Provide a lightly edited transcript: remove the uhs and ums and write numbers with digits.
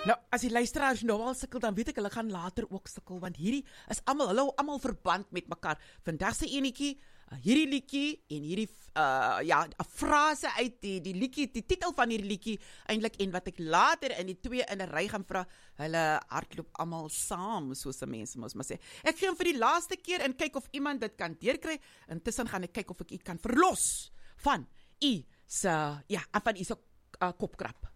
Nou, as die luisteraars nou al sukkel, dan weet ek hulle gaan later ook sukkel, want hierdie is hulle hou almal verband met mekaar. Vandag se enetjie, hierdie liedjie en hierdie 'n frase uit die liedjie, die titel van hierdie liedjie eintlik, en wat ek later in die twee in 'n ry gaan vra, hulle hardloop almal saam, soos 'n mens mos maar sê. Ek gee hom vir die laaste keer en kyk of iemand dit kan deurkry. Intussen gaan ek kyk of ek u kan verlos van u se kopkrap.